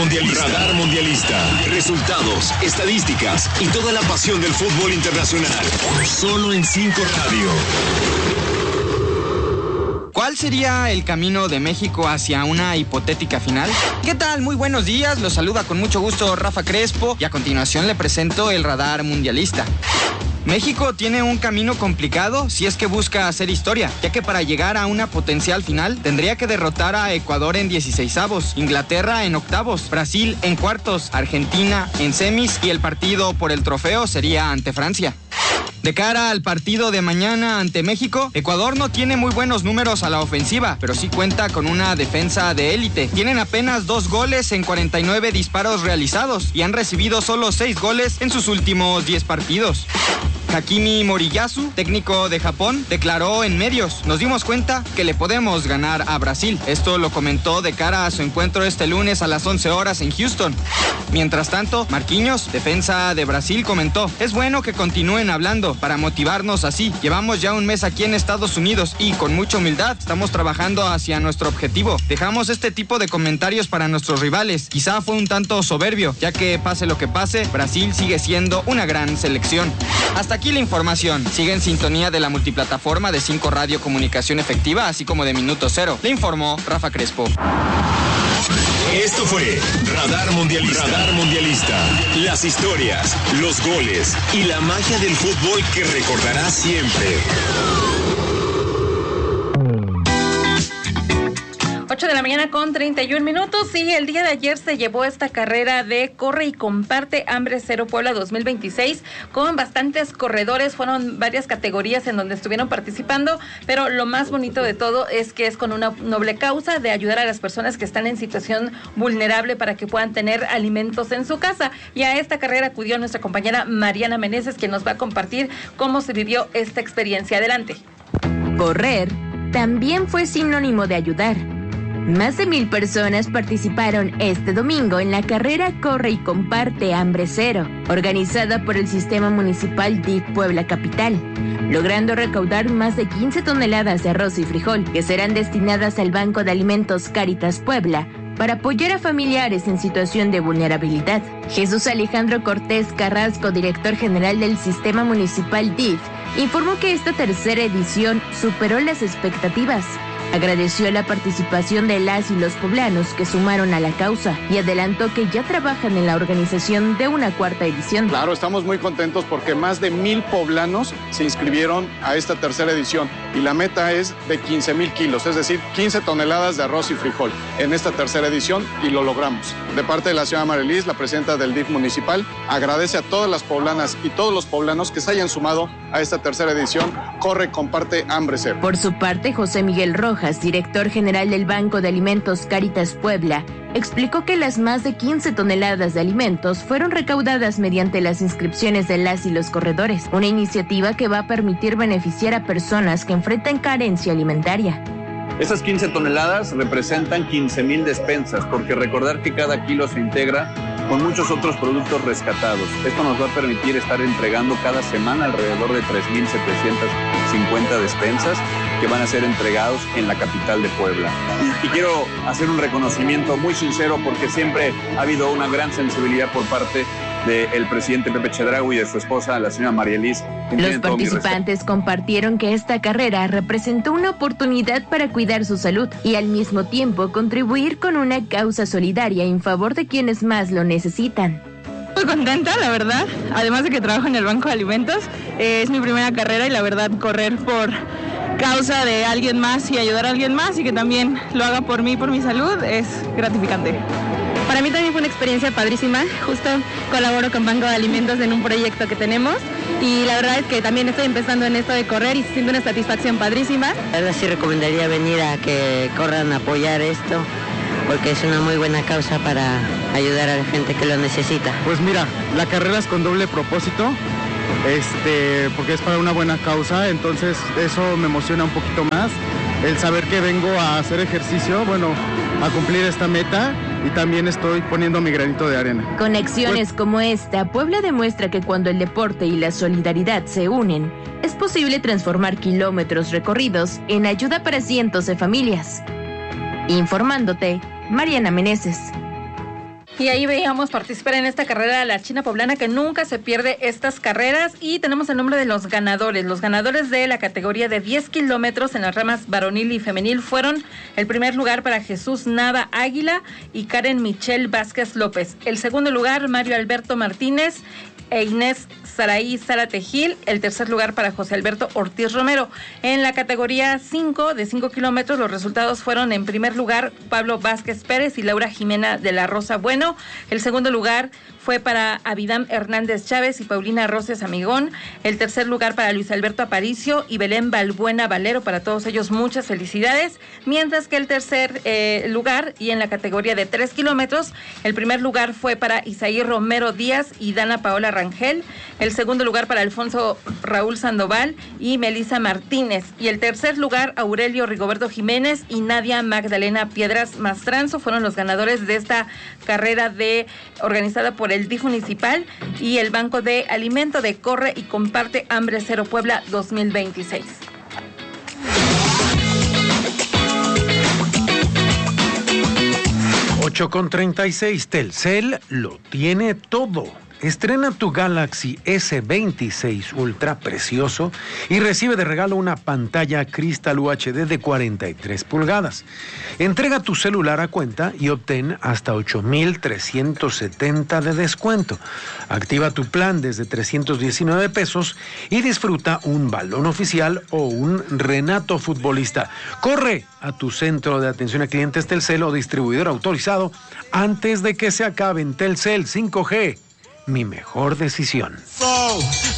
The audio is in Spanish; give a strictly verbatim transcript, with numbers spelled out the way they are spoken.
Mundialista. Radar Mundialista. Resultados, estadísticas y toda la pasión del fútbol internacional. Solo en cinco Radio. ¿Cuál sería el camino de México hacia una hipotética final? ¿Qué tal? Muy buenos días, los saluda con mucho gusto Rafa Crespo y a continuación le presento el Radar Mundialista. México tiene un camino complicado si es que busca hacer historia, ya que para llegar a una potencial final tendría que derrotar a Ecuador en dieciseisavos, Inglaterra en octavos, Brasil en cuartos, Argentina en semis y el partido por el trofeo sería ante Francia. De cara al partido de mañana ante México, Ecuador no tiene muy buenos números a la ofensiva, pero sí cuenta con una defensa de élite. Tienen apenas dos goles en cuarenta y nueve disparos realizados y han recibido solo seis goles en sus últimos diez partidos. Hakimi Moriyasu, técnico de Japón, declaró en medios: nos dimos cuenta que le podemos ganar a Brasil. Esto lo comentó de cara a su encuentro este lunes a las once horas en Houston. Mientras tanto, Marquinhos, defensa de Brasil, comentó: es bueno que continúen hablando para motivarnos así. Llevamos ya un mes aquí en Estados Unidos y con mucha humildad estamos trabajando hacia nuestro objetivo. Dejamos este tipo de comentarios para nuestros rivales. Quizá fue un tanto soberbio, ya que pase lo que pase, Brasil sigue siendo una gran selección. Hasta aquí la información. Sigue en sintonía de la multiplataforma de cinco Radio Comunicación Efectiva, así como de Minuto Cero. Le informó Rafa Crespo. Esto fue Radar Mundialista. Radar Mundialista. Las historias, los goles y la magia del fútbol que recordarás siempre. ocho de la mañana con treinta y un minutos. Sí, el día de ayer se llevó esta carrera de Corre y Comparte Hambre Cero Puebla dos mil veintiséis con bastantes corredores. Fueron varias categorías en donde estuvieron participando, pero lo más bonito de todo es que es con una noble causa de ayudar a las personas que están en situación vulnerable para que puedan tener alimentos en su casa. Y a esta carrera acudió nuestra compañera Mariana Meneses, quien nos va a compartir cómo se vivió esta experiencia. Adelante. Correr también fue sinónimo de ayudar. Más de mil personas participaron este domingo en la carrera Corre y Comparte Hambre Cero, organizada por el Sistema Municipal D I F Puebla Capital, logrando recaudar más de quince toneladas de arroz y frijol que serán destinadas al Banco de Alimentos Cáritas Puebla para apoyar a familiares en situación de vulnerabilidad. Jesús Alejandro Cortés Carrasco, director general del Sistema Municipal D I F, informó que esta tercera edición superó las expectativas. Agradeció la participación de las y los poblanos que sumaron a la causa y adelantó que ya trabajan en la organización de una cuarta edición. Claro, estamos muy contentos porque más de mil poblanos se inscribieron a esta tercera edición y la meta es de quince mil kilos, es decir, quince toneladas de arroz y frijol en esta tercera edición y lo logramos. De parte de la señora Marilis, la presidenta del D I F municipal, agradece a todas las poblanas y todos los poblanos que se hayan sumado a esta tercera edición Corre, Comparte, Hambre Cero. Por su parte, José Miguel Rojas, director general del Banco de Alimentos Cáritas Puebla, explicó que las más de quince toneladas de alimentos fueron recaudadas mediante las inscripciones de las y los corredores, una iniciativa que va a permitir beneficiar a personas que enfrentan carencia alimentaria. Esas quince toneladas representan quince mil despensas, porque recordar que cada kilo se integra con muchos otros productos rescatados. Esto nos va a permitir estar entregando cada semana alrededor de tres mil setecientas cincuenta despensas que van a ser entregados en la capital de Puebla. Y, y quiero hacer un reconocimiento muy sincero porque siempre ha habido una gran sensibilidad por parte del presidente Pepe Chedraui y de su esposa, la señora María Elis. Los participantes compartieron que esta carrera representó una oportunidad para cuidar su salud y al mismo tiempo contribuir con una causa solidaria en favor de quienes más lo necesitan. Muy contenta, la verdad, además de que trabajo en el Banco de Alimentos, eh, es mi primera carrera y la verdad correr por causa de alguien más y ayudar a alguien más y que también lo haga por mí y por mi salud es gratificante. Para mí también fue una experiencia padrísima, justo colaboro con Banco de Alimentos en un proyecto que tenemos y la verdad es que también estoy empezando en esto de correr y siento una satisfacción padrísima. La verdad sí recomendaría venir a que corran a apoyar esto porque es una muy buena causa para ayudar a la gente que lo necesita. Pues mira, la carrera es con doble propósito, este, porque es para una buena causa, entonces eso me emociona un poquito más, el saber que vengo a hacer ejercicio, bueno, a cumplir esta meta y también estoy poniendo mi granito de arena. Con acciones pues, como esta, Puebla demuestra que cuando el deporte y la solidaridad se unen, es posible transformar kilómetros recorridos en ayuda para cientos de familias. Informándote, Mariana Meneses. Y ahí veíamos participar en esta carrera a la China Poblana, que nunca se pierde estas carreras. Y tenemos el nombre de los ganadores. Los ganadores de la categoría de diez kilómetros en las ramas varonil y femenil fueron: el primer lugar para Jesús Nava Águila y Karen Michelle Vázquez López. El segundo lugar, Mario Alberto Martínez e Inés Saraí Zárate Gil. El tercer lugar para José Alberto Ortiz Romero. En la categoría cinco de cinco kilómetros, los resultados fueron: en primer lugar, Pablo Vázquez Pérez y Laura Jimena de la Rosa Bueno. El segundo lugar fue para Avidam Hernández Chávez y Paulina Roses Amigón. El tercer lugar para Luis Alberto Aparicio y Belén Balbuena Valero. Para todos ellos, muchas felicidades. Mientras que el tercer eh, lugar, y en la categoría de tres kilómetros, el primer lugar fue para Isaí Romero Díaz y Dana Paola Rangel. El segundo lugar para Alfonso Raúl Sandoval y Melissa Martínez. Y el tercer lugar, Aurelio Rigoberto Jiménez y Nadia Magdalena Piedras Mastranzo fueron los ganadores de esta carrera de organizada por el D I F municipal y el Banco de Alimento de Corre y Comparte Hambre Cero Puebla dos mil veintiséis. ocho con treinta y seis, Telcel lo tiene todo. Estrena tu Galaxy ese veintiséis Ultra precioso y recibe de regalo una pantalla Crystal U H D de cuarenta y tres pulgadas. Entrega tu celular a cuenta y obtén hasta ocho mil trescientos setenta de descuento. Activa tu plan desde trescientos diecinueve pesos y disfruta un balón oficial o un Renato futbolista. Corre a tu centro de atención a clientes Telcel o distribuidor autorizado antes de que se acaben. Telcel cinco G. Mi mejor decisión.